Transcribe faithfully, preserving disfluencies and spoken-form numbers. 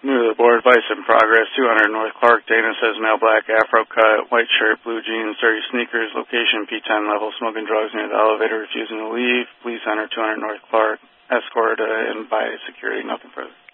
New to the board, vice in progress, two hundred North Clark. Dana says male black, afro cut, white shirt, blue jeans, dirty sneakers, location P ten level, smoking drugs near the elevator, refusing to leave. Police center, two hundred North Clark, escort uh, in by security, nothing further.